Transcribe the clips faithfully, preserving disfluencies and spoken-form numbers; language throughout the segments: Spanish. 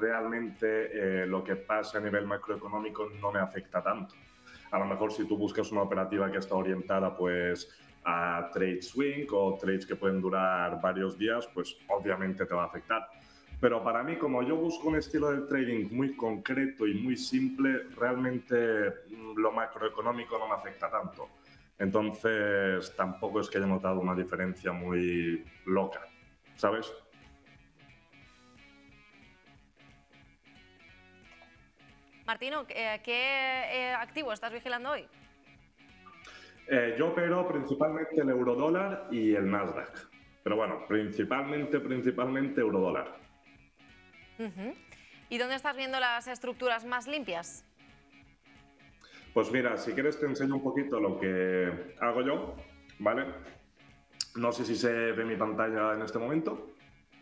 realmente eh, lo que pasa a nivel macroeconómico no me afecta tanto. A lo mejor si tú buscas una operativa que está orientada pues a trade swing o trades que pueden durar varios días, pues obviamente te va a afectar. Pero para mí, como yo busco un estilo de trading muy concreto y muy simple, realmente lo macroeconómico no me afecta tanto. Entonces, tampoco es que haya notado una diferencia muy loca, ¿sabes? Martino, ¿qué, qué eh, activo estás vigilando hoy? Eh, yo opero principalmente el eurodólar y el Nasdaq. Pero bueno, principalmente, principalmente eurodólar. Uh-huh. ¿Y dónde estás viendo las estructuras más limpias? Pues mira, si quieres te enseño un poquito lo que hago yo, ¿vale? No sé si se ve mi pantalla en este momento.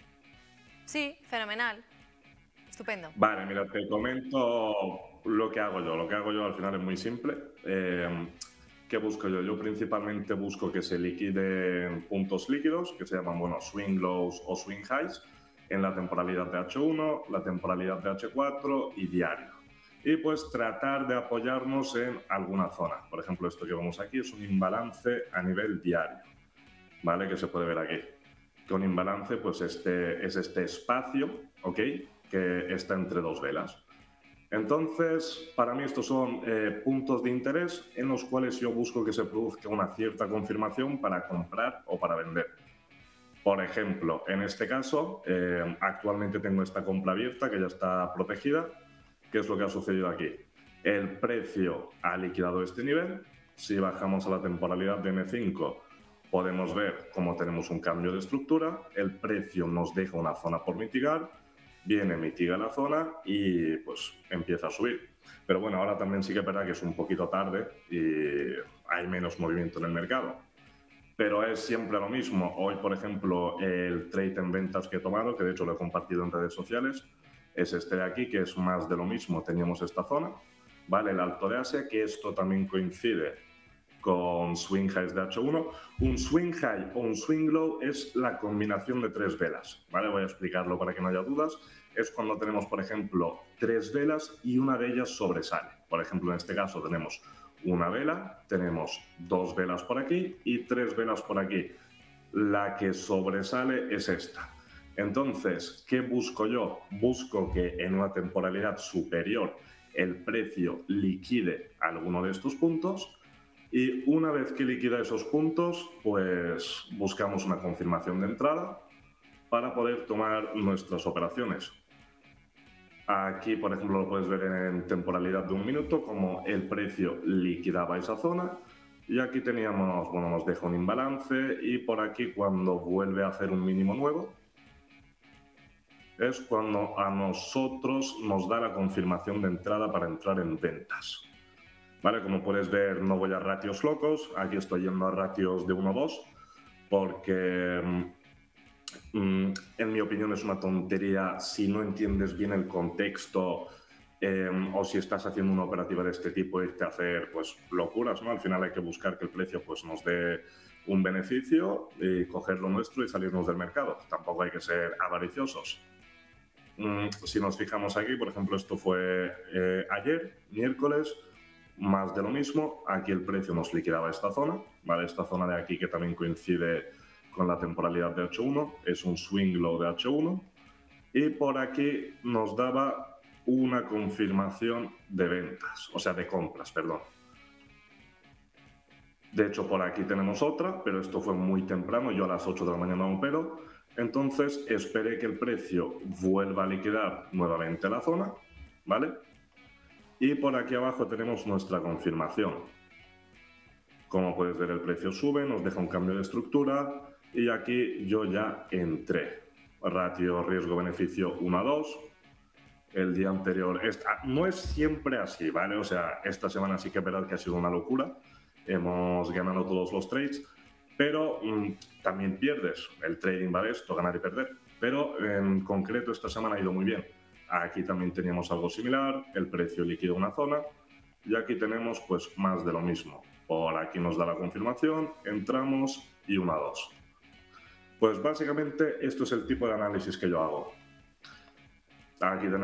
Sí, fenomenal. Estupendo. Vale, mira, te comento lo que hago yo. Lo que hago yo al final es muy simple. Eh, ¿Qué busco yo? Yo principalmente busco que se liquiden puntos líquidos, que se llaman, bueno, swing lows o swing highs, en la temporalidad de hache uno, la temporalidad de hache cuatro y diario. Y pues tratar de apoyarnos en alguna zona. Por ejemplo, esto que vemos aquí es un imbalance a nivel diario, ¿vale? Que se puede ver aquí. Con imbalance, pues este es este espacio, ¿ok? Que está entre dos velas. Entonces, para mí estos son eh, puntos de interés en los cuales yo busco que se produzca una cierta confirmación para comprar o para vender. Por ejemplo, en este caso, eh, actualmente tengo esta compra abierta que ya está protegida. ¿Qué es lo que ha sucedido aquí? El precio ha liquidado este nivel. Si bajamos a la temporalidad de eme cinco, podemos ver cómo tenemos un cambio de estructura. El precio nos deja una zona por mitigar. Viene, mitiga la zona y pues empieza a subir. Pero bueno, ahora también sí que es verdad que es un poquito tarde y hay menos movimiento en el mercado. Pero es siempre lo mismo. Hoy, por ejemplo, el trade en ventas que he tomado, que de hecho lo he compartido en redes sociales, es este de aquí, que es más de lo mismo. Teníamos esta zona, ¿vale? El alto de Asia, que esto también coincide con swing highs de hache uno. Un swing high o un swing low es la combinación de tres velas, ¿vale? Voy a explicarlo para que no haya dudas. Es cuando tenemos, por ejemplo, tres velas y una de ellas sobresale. Por ejemplo, en este caso tenemos una vela, tenemos dos velas por aquí y tres velas por aquí. La que sobresale es esta. Entonces, ¿qué busco yo? Busco que en una temporalidad superior el precio liquide alguno de estos puntos. Y una vez que liquida esos puntos, pues buscamos una confirmación de entrada para poder tomar nuestras operaciones. Aquí, por ejemplo, lo puedes ver en temporalidad de un minuto, como el precio liquidaba esa zona. Y aquí teníamos, bueno, nos deja un imbalance y por aquí cuando vuelve a hacer un mínimo nuevo, es cuando a nosotros nos da la confirmación de entrada para entrar en ventas. ¿Vale? Como puedes ver, no voy a ratios locos, aquí estoy yendo a ratios de uno a dos, porque mm, en mi opinión es una tontería si no entiendes bien el contexto eh, o si estás haciendo una operativa de este tipo, irte a hacer pues, locuras, ¿no? Al final hay que buscar que el precio pues, nos dé un beneficio y coger lo nuestro y salirnos del mercado. Tampoco hay que ser avariciosos. Mm, si nos fijamos aquí, por ejemplo, esto fue eh, ayer, miércoles, más de lo mismo. Aquí el precio nos liquidaba esta zona, ¿vale? Esta zona de aquí que también coincide con la temporalidad de hache uno, es un swing low de hache uno, y por aquí nos daba una confirmación de ventas, o sea, de compras, perdón. De hecho, por aquí tenemos otra, pero esto fue muy temprano, yo a las ocho de la mañana opero, entonces esperé que el precio vuelva a liquidar nuevamente la zona, ¿vale? Y por aquí abajo tenemos nuestra confirmación. Como puedes ver, el precio sube, nos deja un cambio de estructura y aquí yo ya entré. Ratio riesgo-beneficio uno a dos. El día anterior, esta, no es siempre así, ¿vale? O sea, esta semana sí que es verdad que ha sido una locura. Hemos ganado todos los trades, pero mmm, también pierdes. El trading va de esto, ganar y perder. Pero en concreto esta semana ha ido muy bien. Aquí también teníamos algo similar, el precio líquido una zona, y aquí tenemos pues más de lo mismo. Por aquí nos da la confirmación, entramos y uno a dos. Pues básicamente esto es el tipo de análisis que yo hago. Aquí tenemos